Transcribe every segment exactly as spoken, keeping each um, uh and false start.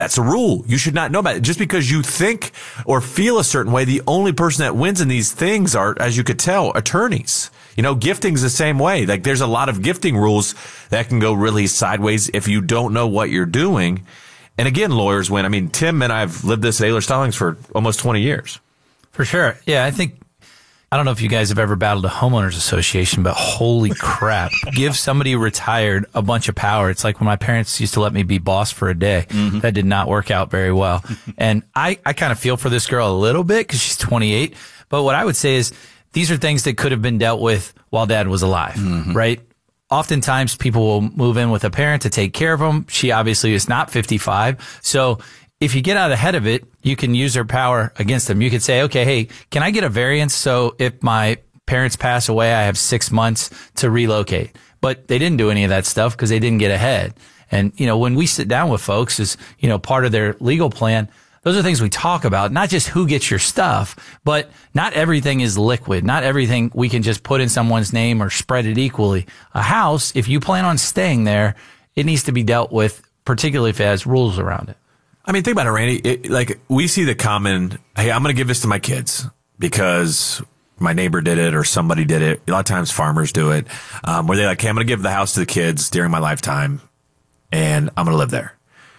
That's a rule. You should not know about it. Just because you think or feel a certain way, the only person that wins in these things are, as you could tell, attorneys. You know, gifting's the same way. Like, there's a lot of gifting rules that can go really sideways if you don't know what you're doing. And again, lawyers win. I mean, Tim and I have lived this at Ehlers Stallings for almost twenty years. For sure. Yeah, I think, I don't know if you guys have ever battled a homeowners association, but holy crap, give somebody retired a bunch of power. It's like when my parents used to let me be boss for a day. Mm-hmm. That did not work out very well. And I, I kind of feel for this girl a little bit because she's twenty-eight. But what I would say is these are things that could have been dealt with while dad was alive, mm-hmm. right? Oftentimes people will move in with a parent to take care of them. She obviously is not fifty-five. So if you get out ahead of it, you can use her power against them. You could say, okay, hey, can I get a variance? So if my parents pass away, I have six months to relocate. But they didn't do any of that stuff because they didn't get ahead. And, you know, when we sit down with folks as, you know, part of their legal plan, those are things we talk about, not just who gets your stuff, but not everything is liquid. Not everything we can just put in someone's name or spread it equally. A house, if you plan on staying there, it needs to be dealt with, particularly if it has rules around it. I mean, think about it, Randy. It, like, we see the common, hey, I'm going to give this to my kids because my neighbor did it or somebody did it. A lot of times farmers do it, um, where they're like, hey, I'm going to give the house to the kids during my lifetime and I'm going to live there.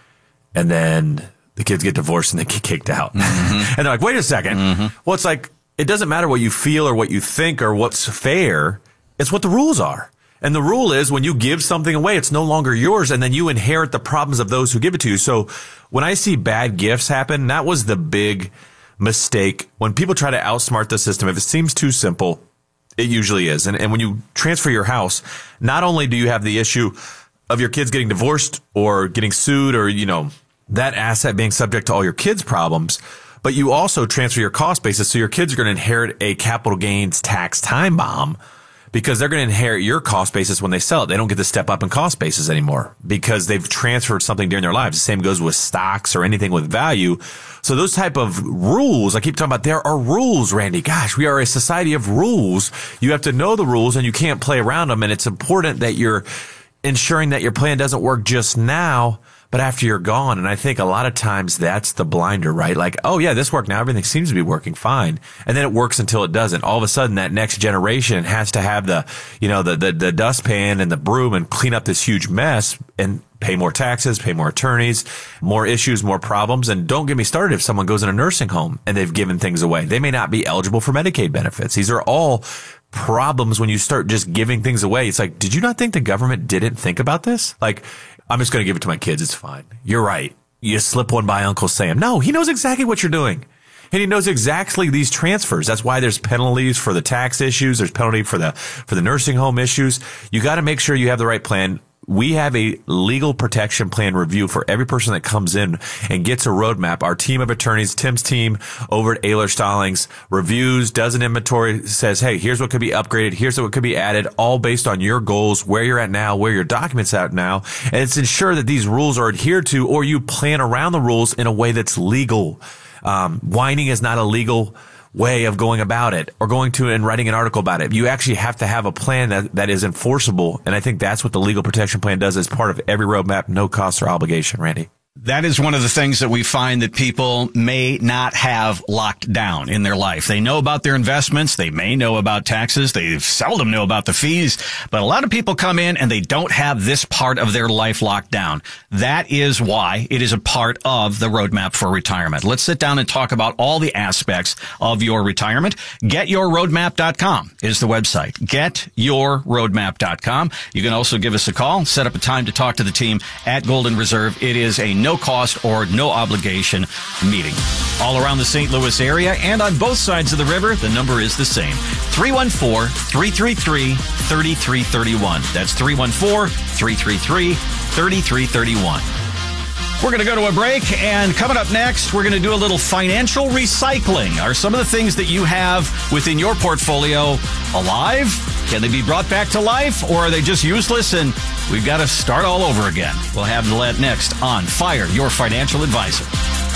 And then the kids get divorced and they get kicked out. Mm-hmm. And they're like, wait a second. Mm-hmm. Well, it's like, it doesn't matter what you feel or what you think or what's fair. It's what the rules are. And the rule is when you give something away, it's no longer yours, and then you inherit the problems of those who give it to you. So when I see bad gifts happen, that was the big mistake. When people try to outsmart the system, if it seems too simple, it usually is. And, and when you transfer your house, not only do you have the issue of your kids getting divorced or getting sued or, you know, that asset being subject to all your kids' problems, but you also transfer your cost basis. So your kids are going to inherit a capital gains tax time bomb, because they're going to inherit your cost basis when they sell it. They don't get to step up in cost basis anymore because they've transferred something during their lives. The same goes with stocks or anything with value. So those type of rules, I keep talking about, there are rules, Randy. Gosh, we are a society of rules. You have to know the rules and you can't play around them. And it's important that you're ensuring that your plan doesn't work just now, but after you're gone. And I think a lot of times that's the blinder, right? Like, oh yeah, this worked now. Everything seems to be working fine. And then it works until it doesn't. All of a sudden that next generation has to have the, you know, the, the, the dustpan and the broom and clean up this huge mess and pay more taxes, pay more attorneys, more issues, more problems. And don't get me started if someone goes in a nursing home and they've given things away. They may not be eligible for Medicaid benefits. These are all problems when you start just giving things away. It's like, did you not think the government didn't think about this? Like, I'm just going to give it to my kids. It's fine. You're right. You slip one by Uncle Sam. No, he knows exactly what you're doing. And he knows exactly these transfers. That's why there's penalties for the tax issues. There's penalty for the, for the nursing home issues. You got to make sure you have the right plan. We have a legal protection plan review for every person that comes in and gets a roadmap. Our team of attorneys, Tim's team over at Ehlers Stallings, reviews, does an inventory, says, hey, here's what could be upgraded. Here's what could be added, all based on your goals, where you're at now, where your documents at now. And it's ensure that these rules are adhered to, or you plan around the rules in a way that's legal. Um, whining is not a legal way of going about it or going to and writing an article about it. You actually have to have a plan that, that is enforceable. And I think that's what the legal protection plan does as part of every roadmap, no cost or obligation, Randy. That is one of the things that we find that people may not have locked down in their life. They know about their investments. They may know about taxes. They seldom know about the fees. But a lot of people come in and they don't have this part of their life locked down. That is why it is a part of the roadmap for retirement. Let's sit down and talk about all the aspects of your retirement. get your roadmap dot com is the website. get your roadmap dot com. You can also give us a call, set up a time to talk to the team at Golden Reserve. It is a no cost or no obligation meeting. All around the Saint Louis area and on both sides of the river, the number is the same. three one four, three three three, three three three one. That's three one four, three three three, three three three one. We're going to go to a break, and coming up next, we're going to do a little financial recycling. Are some of the things that you have within your portfolio alive? Can they be brought back to life, or are they just useless and we've got to start all over again? We'll have that next on Fire Your Financial Advisor.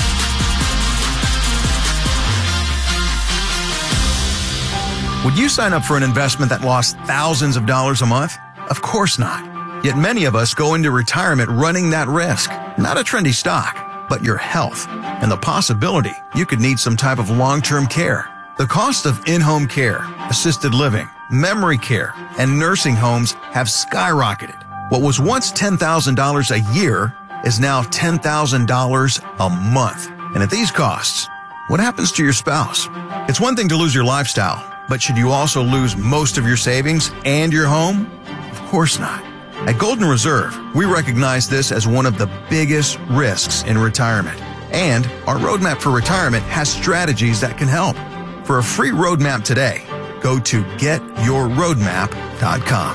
Would you sign up for an investment that lost thousands of dollars a month? Of course not. Yet many of us go into retirement running that risk, not a trendy stock. but your health and the possibility you could need some type of long-term care. The cost of in-home care, assisted living, memory care, and nursing homes have skyrocketed. What was once ten thousand dollars a year is now ten thousand dollars a month. And at these costs, what happens to your spouse? It's one thing to lose your lifestyle, but should you also lose most of your savings and your home? Of course not. At Golden Reserve, we recognize this as one of the biggest risks in retirement. And our roadmap for retirement has strategies that can help. For a free roadmap today, go to get your roadmap dot com.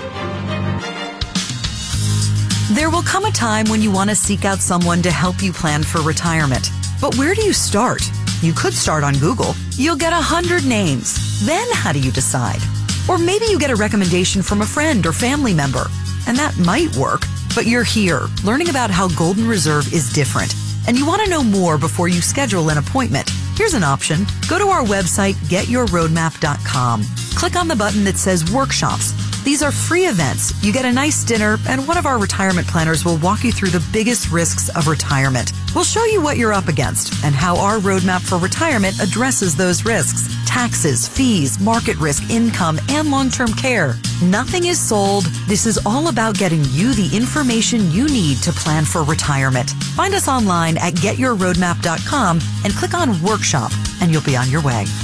There will come a time when you want to seek out someone to help you plan for retirement. But where do you start? You could start on Google. You'll get a hundred names. Then how do you decide? Or maybe you get a recommendation from a friend or family member. And that might work, but you're here learning about how Golden Reserve is different. And you want to know more before you schedule an appointment. Here's an option. Go to our website, get your roadmap dot com. Click on the button that says Workshops. These are free events. You get a nice dinner, and one of our retirement planners will walk you through the biggest risks of retirement. We'll show you what you're up against and how our roadmap for retirement addresses those risks. Taxes, fees, market risk, income, and long-term care. Nothing is sold. This is all about getting you the information you need to plan for retirement. Find us online at get your roadmap dot com and click on Workshop, and you'll be on your way.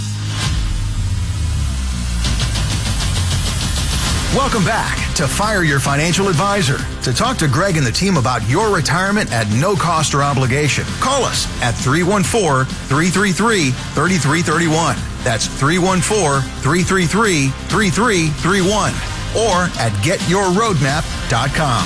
Welcome back to Fire Your Financial Advisor. To talk to Greg and the team about your retirement at no cost or obligation, call us at three one four, three three three, three three three one. That's three one four, three three three, three three three one or at get your roadmap dot com.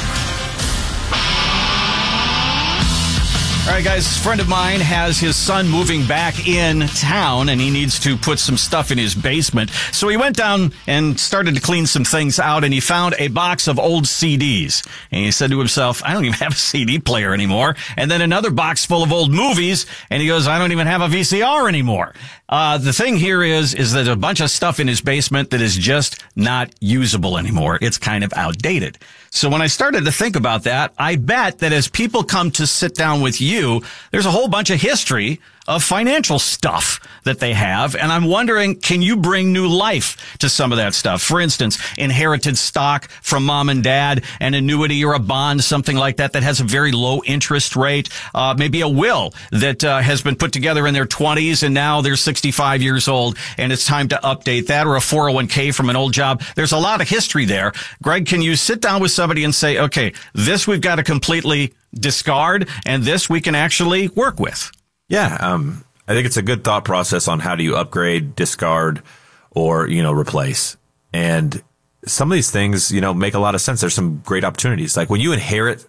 All right, guys, a friend of mine has his son moving back in town, and he needs to put some stuff in his basement. So he went down and started to clean some things out, and he found a box of old C Ds. And he said to himself, I don't even have a C D player anymore. And then another box full of old movies, and he goes, I don't even have a V C R anymore. Uh, the thing here is, is that a bunch of stuff in his basement that is just not usable anymore. It's kind of outdated. So when I started to think about that, I bet that as people come to sit down with you, there's a whole bunch of history of financial stuff that they have. And I'm wondering, can you bring new life to some of that stuff? For instance, inherited stock from mom and dad, an annuity or a bond, something like that, that has a very low interest rate. Uh, maybe a will that uh, has been put together in their twenties and now they're sixty-five years old and it's time to update that, or a four oh one k from an old job. There's a lot of history there. Greg, can you sit down with somebody and say, okay, this we've got to completely discard and this we can actually work with? Yeah, um, I think it's a good thought process on how do you upgrade, discard, or, you know, replace. And some of these things, you know, make a lot of sense. There's some great opportunities. Like when you inherit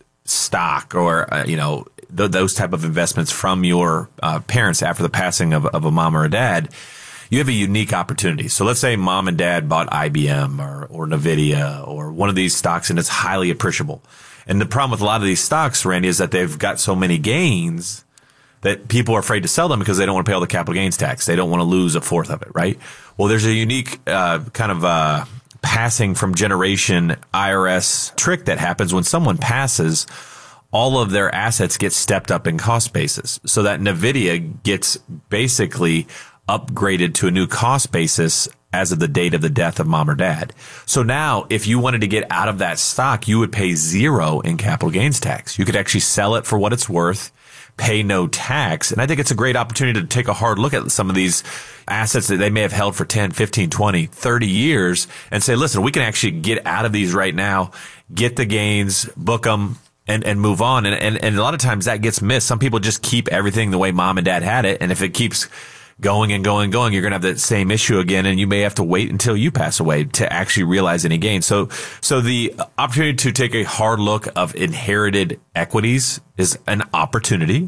stock or, uh, you know, th- those type of investments from your uh, parents after the passing of, of a mom or a dad, you have a unique opportunity. So let's say mom and dad bought I B M or, or NVIDIA or one of these stocks, and it's highly appreciable. And the problem with a lot of these stocks, Randy, is that they've got so many gains that people are afraid to sell them because they don't want to pay all the capital gains tax. They don't want to lose a fourth of it, right? Well, there's a unique uh, kind of uh, passing from generation I R S trick that happens when someone passes. All of their assets get stepped up in cost basis, so that NVIDIA gets basically upgraded to a new cost basis as of the date of the death of mom or dad. So now, if you wanted to get out of that stock, you would pay zero in capital gains tax. You could actually sell it for what it's worth, pay no tax. And I think it's a great opportunity to take a hard look at some of these assets that they may have held for ten, fifteen, twenty, thirty years and say, listen, we can actually get out of these right now, get the gains, book them, and, and move on. And, and, and a lot of times that gets missed. Some people just keep everything the way mom and dad had it. And if it keeps going and going and going, you're going to have that same issue again, and you may have to wait until you pass away to actually realize any gain. So, so the opportunity to take a hard look of inherited equities is an opportunity.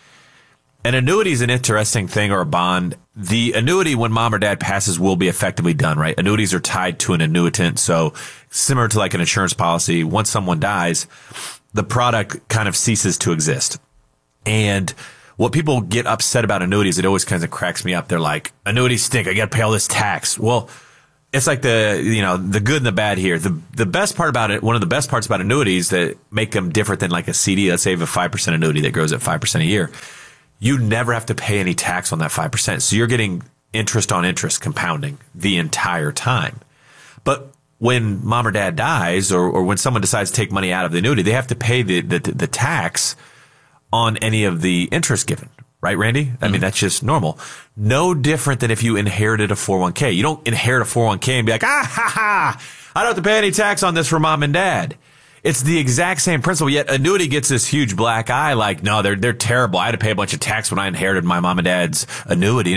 An annuity is an interesting thing, or a bond. The annuity, when mom or dad passes, will be effectively done, right? Annuities are tied to an annuitant. So similar to like an insurance policy, once someone dies, the product kind of ceases to exist. And what people get upset about annuities, it always kind of cracks me up. They're like, annuities stink. I got to pay all this tax. Well, it's like the, you know, the good and the bad here. The the best part about it, one of the best parts about annuities that make them different than like a C D, let's say you have a five percent annuity that grows at five percent a year. You never have to pay any tax on that five percent. So you're getting interest on interest compounding the entire time. But when mom or dad dies, or, or when someone decides to take money out of the annuity, they have to pay the, the, the tax on any of the interest given. Right, Randy? I mm-hmm. mean, that's just normal. No different than if you inherited a four oh one k. You don't inherit a four oh one k and be like, ah, ha, ha, I don't have to pay any tax on this for mom and dad. It's the exact same principle, yet annuity gets this huge black eye like, no, they're, they're terrible. I had to pay a bunch of tax when I inherited my mom and dad's annuity.